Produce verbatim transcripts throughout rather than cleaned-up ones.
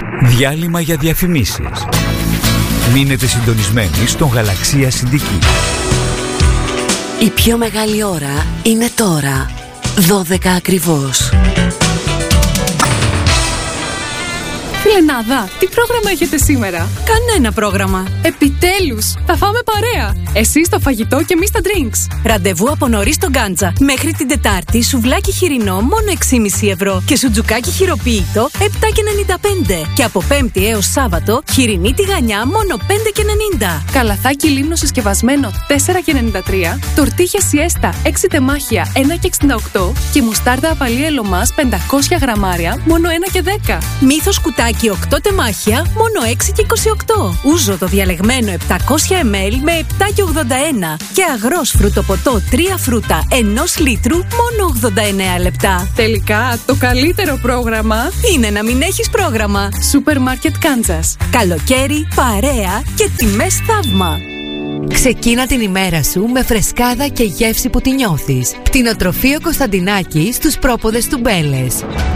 Διάλειμμα για διαφημίσεις. Μείνετε συντονισμένοι στον Γαλαξία Συντική. Η πιο μεγάλη ώρα είναι τώρα. δώδεκα ακριβώς. Φιλενάδα, τι πρόγραμμα έχετε σήμερα? Κανένα πρόγραμμα. Επιτέλους, θα φάμε παρέα. Εσύ στο φαγητό και εμείς στα drinks. Ραντεβού από νωρίς στο Γκάντζα. Μέχρι την Τετάρτη, σουβλάκι χοιρινό μόνο έξι κόμμα πέντε ευρώ και σουτζουκάκι χειροποίητο επτά και ενενήντα πέντε. Και από Πέμπτη έως Σάββατο, χοιρινή τηγανιά μόνο πέντε και ενενήντα. Καλαθάκι λίμνο συσκευασμένο τέσσερα και ενενήντα τρία. Τορτίχια σιέστα έξι τεμάχια ένα και εξήντα οκτώ. Και μουστάρδα απαλή ελομάς πεντακόσια γραμμάρια μόνο ένα και δέκα. Μύθος κουτάκι οκτώ τεμάχια μόνο έξι και είκοσι οκτώ. Ούζο το διαλεγμένο επτακόσια μιλιλίτρα με επτά και ογδόντα ένα. Και αγρός φρουτοποτό τρία φρούτα ενός λίτρου μόνο ογδόντα εννέα λεπτά. Τελικά, το καλύτερο πρόγραμμα είναι να μην έχεις πρόγραμμα. Σούπερ Μάρκετ Κάντσας. Καλοκαίρι, παρέα και τιμές θαύμα. Ξεκίνα την ημέρα σου με φρεσκάδα και γεύση που τη νιώθεις. Κτηνοτροφείο Κωνσταντινάκη στους πρόποδες του Μπέλες.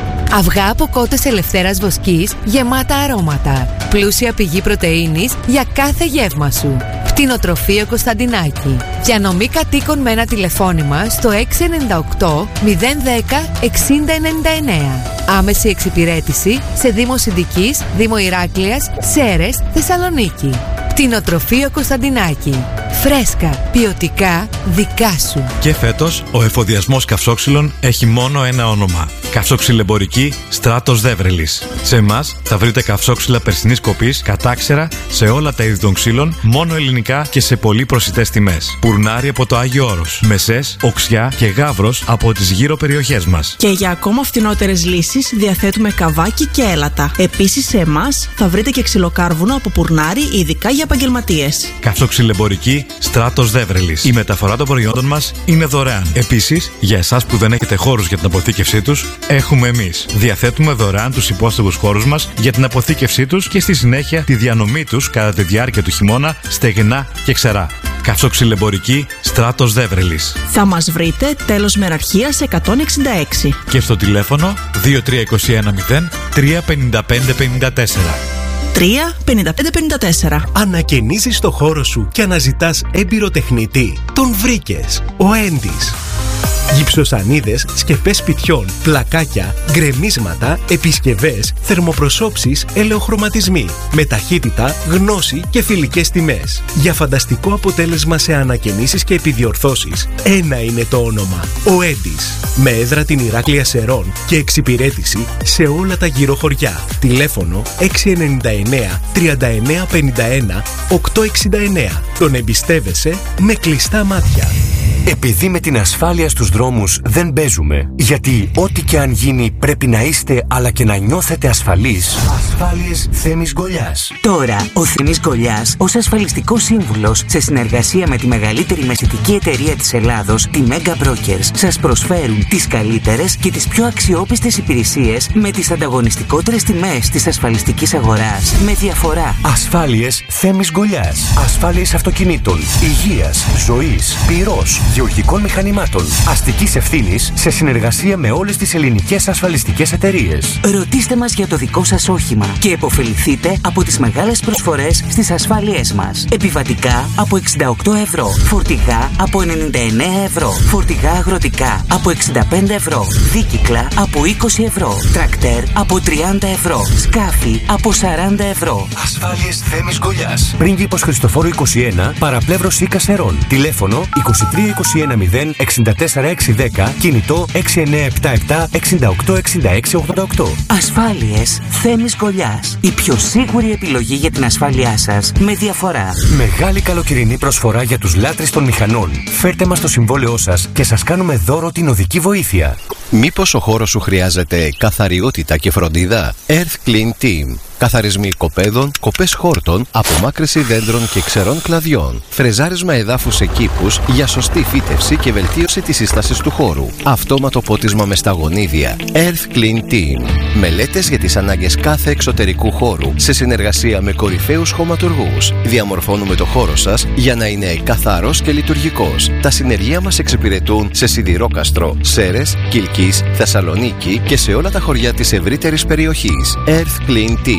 Αυγά από κότες ελευθέρας βοσκής γεμάτα αρώματα. Πλούσια πηγή πρωτεΐνης για κάθε γεύμα σου. Κτηνοτροφείο Κωνσταντινάκη. Διανομή κατοίκων με ένα τηλεφώνημα στο έξι εννιά οκτώ μηδέν ένα μηδέν εξήντα ενενήντα εννέα. Άμεση εξυπηρέτηση σε Δήμο Συντικής, Δήμο Ηράκλειας, Σέρρες, Θεσσαλονίκη. Κτηνοτροφείο Κωνσταντινάκη. Φρέσκα, ποιοτικά, δικά σου. Και φέτος ο εφοδιασμός καυσόξυλων έχει μόνο ένα όνομα. Καυσοξυλεμπορική Στράτος Δέβρελης. Σε εμάς θα βρείτε καυσόξυλα περσινής κοπής, κατάξερα σε όλα τα είδη των ξύλων, μόνο ελληνικά και σε πολύ προσιτές τιμές. Πουρνάρι από το Άγιο Όρος, Μεσές, Οξιά και Γαύρος από τις γύρω περιοχές μας. Και για ακόμα φθηνότερες λύσεις διαθέτουμε καβάκι και έλατα. Επίσης σε εμάς θα βρείτε και ξυλοκάρβουνο από Πουρνάρι, ειδικά για επαγγελματίες. Καυσοξυλεμπορική Στράτος Δέβρελης. Η μεταφορά των προϊόντων μας είναι δωρεάν. Επίσης, για εσάς που δεν έχετε χώρους για την αποθήκευσή τους, έχουμε εμείς. Διαθέτουμε δωρεάν τους υπόστεγους χώρους μας για την αποθήκευσή τους και στη συνέχεια τη διανομή τους κατά τη διάρκεια του χειμώνα στεγνά και ξερά. Καυσοξυλεμπορική Στράτος Δέβρελης. Θα μας βρείτε τέλος Μεραρχίας εκατόν εξήντα έξι. Και στο τηλέφωνο δύο τρία δύο ένα μηδέν τρία πέντε πέντε πέντε τέσσερα. τρία πέντε πέντε πέντε τέσσερα. Ανακαινίζεις το χώρο σου και αναζητάς έμπειρο τεχνητή? Τον βρήκες. Ο Έντις. Γυψοσανίδες, σκεπές σπιτιών, πλακάκια, γκρεμίσματα, επισκευές, θερμοπροσώψεις, ελαιοχρωματισμοί. Με ταχύτητα, γνώση και φιλικές τιμές. Για φανταστικό αποτέλεσμα σε ανακαινήσεις και επιδιορθώσεις, ένα είναι το όνομα. Ο Έντις. Με έδρα την Ηράκλεια Σερών και εξυπηρέτηση σε όλα τα γύρω χωριά. Τηλέφωνο έξι εννιά εννέα τριάντα εννέα πενήντα ένα οκτακόσια εξήντα εννέα. Τον εμπιστεύεσαι με κλειστά μάτια. Επειδή με την ασφάλεια στους δρόμους δεν παίζουμε, γιατί ό,τι και αν γίνει πρέπει να είστε αλλά και να νιώθετε ασφαλείς. Ασφάλειες Θέμης Γκολιάς. Τώρα, ο Θέμης Γκολιάς, ως ασφαλιστικός σύμβουλος, σε συνεργασία με τη μεγαλύτερη μεσητική εταιρεία της Ελλάδος, τη Mega Brokers, σας προσφέρουν τις καλύτερες και τις πιο αξιόπιστες υπηρεσίες με τις ανταγωνιστικότερες τιμές της ασφαλιστικής αγοράς. Με διαφορά. Ασφάλειες Θέμης Γκολιάς. Ασφάλειες αυτοκινήτων, υγείας, ζωής, πυρός, γεωργικών μηχανημάτων, αστικής ευθύνης σε συνεργασία με όλες τις ελληνικές ασφαλιστικές εταιρείες. Ρωτήστε μας για το δικό σας όχημα και επωφεληθείτε από τις μεγάλες προσφορές στις ασφάλειές μας. Επιβατικά από εξήντα οκτώ ευρώ, φορτηγά από ενενήντα εννέα ευρώ, φορτηγά αγροτικά από εξήντα πέντε ευρώ, δίκυκλα από είκοσι ευρώ, τρακτέρ από τριάντα ευρώ, σκάφη από σαράντα ευρώ. Ασφάλειες Θέμης Γκολιάς. Πρίγκιπος Χριστοφόρου είκοσι ένα, παραπλεύρος Ίκα Σερών. Τηλέφωνο είκοσι τρία είκοσι ένα μηδέν εξήντα τέσσερα εξακόσια δέκα, κινητό έξι εννιά επτά επτά εξήντα οκτώ εξήντα έξι ογδόντα οκτώ. Ασφάλειες Θέμης Γκολιάς. Η πιο σίγουρη επιλογή για την ασφάλειά σας με διαφορά. Μεγάλη καλοκαιρινή προσφορά για τους λάτρεις των μηχανών. Φέρτε μας το συμβόλαιό σας και σας κάνουμε δώρο την οδική βοήθεια. Μήπως ο χώρος σου χρειάζεται καθαριότητα και φροντίδα? Earth Clean Team. Καθαρισμοί οικοπαίδων, κοπές χόρτων, απομάκρυνση δέντρων και ξερών κλαδιών. Φρεζάρισμα εδάφους σε κήπους για σωστή φύτευση και βελτίωση της σύστασης του χώρου. Αυτόματο πότισμα με σταγονίδια. Earth Clean Team. Μελέτες για τις ανάγκες κάθε εξωτερικού χώρου σε συνεργασία με κορυφαίους χωματουργούς. Διαμορφώνουμε το χώρο σας για να είναι καθαρός και λειτουργικός. Τα συνεργεία μας εξυπηρετούν σε Σιδηρόκαστρο, Σέρρες, Κιλκής, Θεσσαλονίκη και σε όλα τα χωριά της ευρύτερης περιοχής. Earth Clean Team.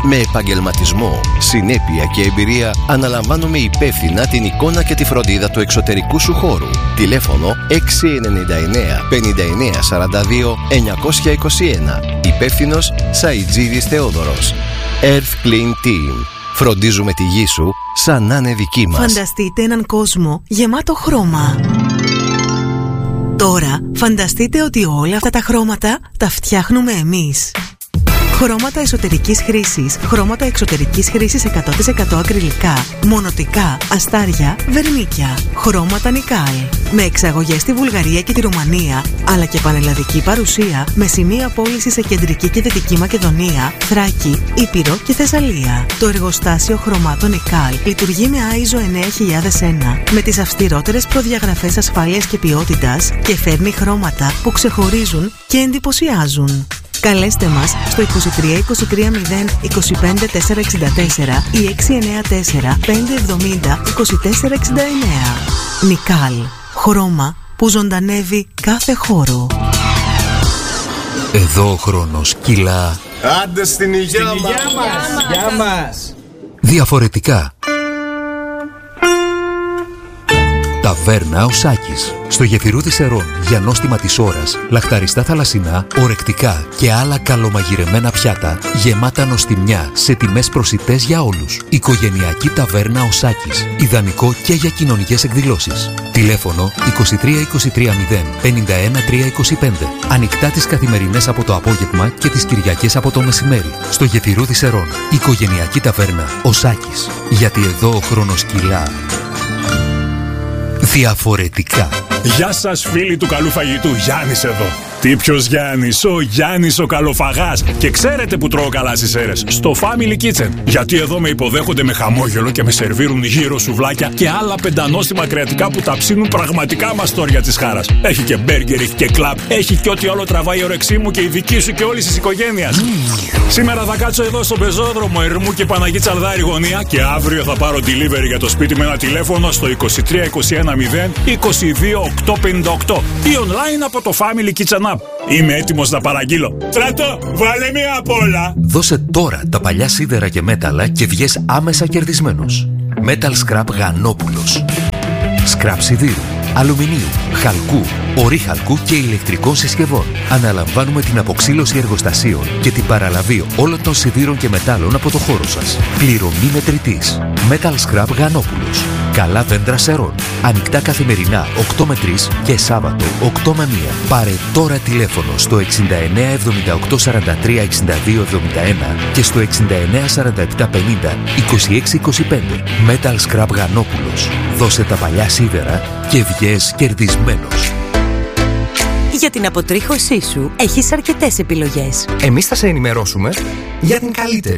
Με επαγγελματισμό, συνέπεια και εμπειρία αναλαμβάνουμε υπεύθυνα την εικόνα και τη φροντίδα του εξωτερικού σου χώρου. Τηλέφωνο έξι εννιά εννιά πενήντα εννιά σαράντα δύο εννιακόσια είκοσι ένα. Υπεύθυνος Σαϊτζίδης Θεόδωρος. Earth Clean Team. Φροντίζουμε τη γη σου σαν να είναι δική μας. Φανταστείτε έναν κόσμο γεμάτο χρώμα. Τώρα φανταστείτε ότι όλα αυτά τα χρώματα τα φτιάχνουμε εμείς. Χρώματα εσωτερικής χρήσης, χρώματα εξωτερικής χρήσης εκατό τοις εκατό ακριλικά, μονοτικά, αστάρια, βερμίκια. Χρώματα Νικάλ. Με εξαγωγές στη Βουλγαρία και τη Ρουμανία, αλλά και πανελλαδική παρουσία με σημεία πώληση σε κεντρική και δυτική Μακεδονία, Θράκη, Ήπειρο και Θεσσαλία. Το εργοστάσιο χρωμάτων Νικάλ λειτουργεί με άι ες ο εννιά χιλιάδες ένα με τις αυστηρότερες προδιαγραφές ασφάλειας και ποιότητας και φέρνει χρώματα που ξεχωρίζουν και εντυπωσιάζουν. Καλέστε μας στο είκοσι τρία είκοσι τρία μηδέν είκοσι πέντε τετρακόσια εξήντα τέσσερα ή έξι εννιά τέσσερα πέντε εβδομήντα είκοσι τέσσερα εξήντα εννέα. Νικάλ. Χρώμα που ζωντανεύει κάθε χώρο. Εδώ ο χρόνος κυλά. Άντε στην υγεία μας. Γεια μας. Διαφορετικά. Ταβέρνα ο Σάκης. Στο γεφυρούδι Σερών για νόστιμα της ώρας, λαχταριστά θαλασσινά, ορεκτικά και άλλα καλομαγειρεμένα πιάτα, γεμάτα νοστιμιά σε τιμές προσιτές για όλους. Οικογενειακή ταβέρνα ο Σάκης. Ιδανικό και για κοινωνικές εκδηλώσεις. Τηλέφωνο είκοσι τρία είκοσι τρία μηδέν πενήντα ένα τρία είκοσι πέντε. Ανοιχτά τις καθημερινές από το απόγευμα και τις Κυριακές από το μεσημέρι. Στο γεφυρούδι Σερών. Οικογενειακή ταβέρνα ο Σάκης. Γιατί εδώ ο χρόνος κυλά. Διαφορετικά. Γεια σας φίλοι του καλού φαγητού, Γιάννης εδώ. Τι ποιος Γιάννης, ο Γιάννης ο καλοφαγάς. Και ξέρετε που τρώω καλά στις αίρες, στο Family Kitchen. Γιατί εδώ με υποδέχονται με χαμόγελο και με σερβίρουν γύρω σουβλάκια και άλλα πεντανόστιμα κρεατικά που τα ψήνουν πραγματικά μαστόρια της χάρας. Έχει και μπέργκερ, έχει και κλαμπ, έχει και ό,τι άλλο τραβάει η όρεξή μου και η δική σου και όλης της οικογένειας. Mm. Σήμερα θα κάτσω εδώ στο πεζόδρομο Ερμού και Παναγή Τσαλδάρη γωνία και αύριο θα πάρω delivery για το σπίτι με ένα τηλέφωνο στο είκοσι τρία είκοσι ένα μηδέν είκοσι δύο οκτακόσια πενήντα οκτώ ή online από το Family Kitchen App. Είμαι έτοιμος να παραγγείλω. Στράτο, βάλε μία απ' όλα. Δώσε τώρα τα παλιά σίδερα και μέταλλα και βγες άμεσα κερδισμένος. Metal Scrap Γανόπουλος. Σκραπ σιδήρου, αλουμινίου, χαλκού, ορύχαλκου και ηλεκτρικών συσκευών. Αναλαμβάνουμε την αποξήλωση εργοστασίων και την παραλαβή όλων των σιδήρων και μετάλλων από το χώρο σας. Πληρωμή μετρητής. Metal Scrap Γανόπουλος. Καλά δέντρα Σερών. Ανοιχτά καθημερινά οκτώ με τρεις και Σάββατο οκτώ με μία. Πάρε τώρα τηλέφωνο στο εξήντα εννέα εβδομήντα οκτώ σαράντα τρία εξήντα δύο εβδομήντα ένα και στο εξήντα εννέα σαράντα επτά πενήντα είκοσι έξι είκοσι πέντε. Metal Scrap Γανόπουλος. Δώσε τα παλιά σίδερα και βγες κερδισμένος. Για την αποτρίχωσή σου έχεις αρκετές επιλογές. Εμείς θα σε ενημερώσουμε για την καλύτερη.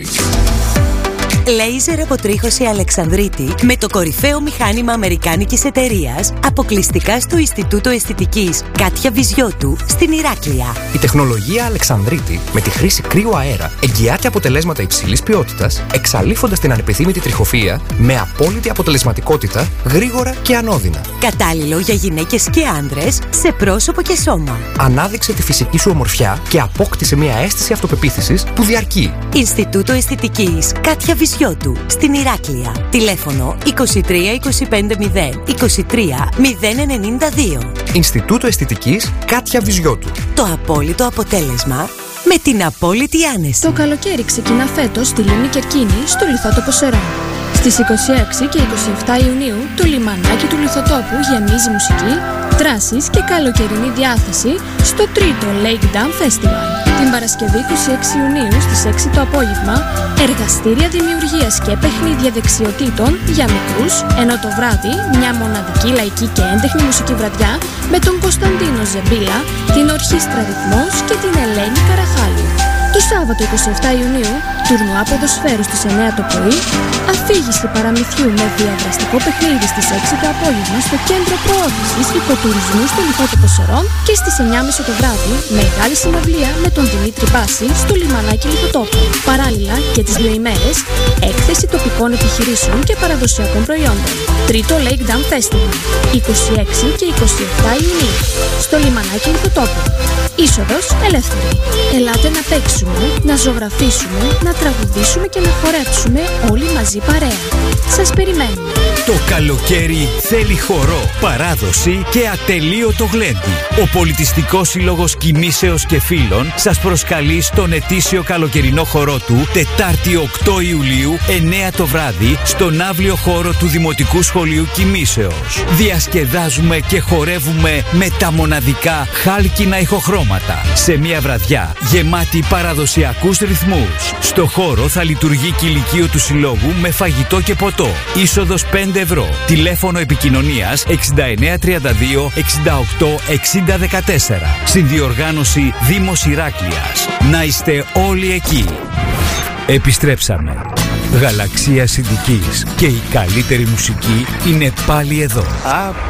Λέιζερ αποτρίχωση Αλεξανδρίτη με το κορυφαίο μηχάνημα αμερικάνικης εταιρείας αποκλειστικά στο Ινστιτούτο Αισθητικής Κάτια Βυζιώτου στην Ηράκλεια. Η τεχνολογία Αλεξανδρίτη με τη χρήση κρύου αέρα εγγυάται αποτελέσματα υψηλής ποιότητας, εξαλείφοντας την ανεπιθύμητη τριχοφυΐα με απόλυτη αποτελεσματικότητα, γρήγορα και ανώδυνα. Κατάλληλο για γυναίκες και άνδρες σε πρόσωπο και σώμα. Ανάδειξε τη φυσική σου ομορφιά και απόκτησε μια αίσθηση αυτοπεποίθησης που διαρκεί. Ινστιτούτο Αισθητικής Κάτια Βυζιώτου στην Ηράκλεια. Τηλέφωνο είκοσι τρία είκοσι πέντε μηδέν είκοσι τρία μηδέν ενενήντα δύο. Ινστιτούτο Αισθητικής Κάτια Βυζιώτου. Το απόλυτο αποτέλεσμα με την απόλυτη άνεση. Το καλοκαίρι ξεκινά φέτος στη Λίμνη Κερκίνη στο Λιθότοπο Σερών. Στις είκοσι έξι και είκοσι επτά Ιουνίου το λιμανάκι του Λιθοτόπου γεμίζει μουσική, δράσεις και καλοκαιρινή διάθεση στο τρίτο Lake Dam Festival. Την Παρασκευή είκοσι έξι Ιουνίου στις έξι το απόγευμα εργαστήρια δημιουργίας και παιχνίδια δεξιοτήτων για μικρούς, ενώ το βράδυ μια μοναδική λαϊκή και έντεχνη μουσική βραδιά με τον Κωνσταντίνο Ζεμπίλα, την Ορχήστρα Ρυθμός και την Ελένη Καραχάλου. Το Σάββατο είκοσι επτά Ιουνίου, τουρνουά ποδοσφαίρου στις εννέα το πρωί, αφήγηση παραμυθιού με διαδραστικό παιχνίδι στις έξι το απόγευμα στο κέντρο προώθησης οικοτουρισμού στο Λιθότοπο Σερών και στις εννιά και μισή το βράδυ, μεγάλη συναυλία με τον Δημήτρη Πάση στο λιμανάκι Λιθοτόπου. Παράλληλα και τις δύο ημέρες, έκθεση τοπικών επιχειρήσεων και παραδοσιακών προϊόντων. Τρίτο Lake Dam Festival, είκοσι έξι και είκοσι επτά Ιουνίου, στο λιμανάκι Λιθοτόπου. Είσοδος ελεύθερη. Ελάτε να παίξουμε, να ζωγραφίσουμε, να τραγουδήσουμε και να χορέψουμε όλοι μαζί παρέα. Σας περιμένουμε. Το καλοκαίρι θέλει χορό, παράδοση και ατελείωτο γλέντι. Ο Πολιτιστικός Σύλλογος Κιμήσεως και Φίλων σας προσκαλεί στον ετήσιο καλοκαιρινό χορό του Τετάρτη οκτώ Ιουλίου, εννέα το βράδυ, στον αύλιο χώρο του Δημοτικού Σχολείου Κιμήσεως. Διασκεδάζουμε και χορεύουμε με τα μοναδικά χάλκινα ηχοχρώματα σε μια βραδιά γεμάτη παραδοσιακούς ρυθμούς. Στο χώρο θα λειτουργεί κηλικείο του Συλλόγου με φαγητό και ποτό. Είσοδος πέντε ευρώ. Τηλέφωνο επικοινωνίας εξήντα εννέα τριάντα δύο εξήντα οκτώ εξήντα δεκατέσσερα. Συνδιοργάνωση Δήμος Ηράκλειας. Να είστε όλοι εκεί. Επιστρέψαμε. Γαλαξία Συντικής και η καλύτερη μουσική είναι πάλι εδώ.